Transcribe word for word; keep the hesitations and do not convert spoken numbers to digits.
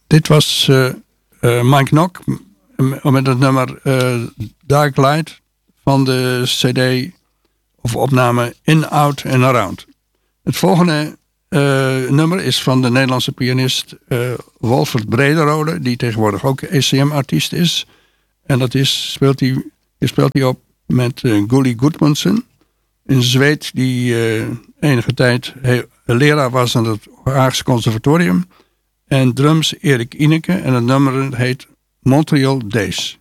Dit was uh, uh, Mike Knock met het nummer uh, Dark Light van de cd of opname In, Out and Around. Het volgende uh, nummer is van de Nederlandse pianist uh, Wolfert Brederode, die tegenwoordig ook E C M-artiest is. En dat is, speelt hij, speelt hij op met uh, Gulli Gudmundsson, een Zweed die uh, enige tijd he, leraar was aan het Haagse Conservatorium. En drums Erik Ineke en het nummer heet Montreal Days.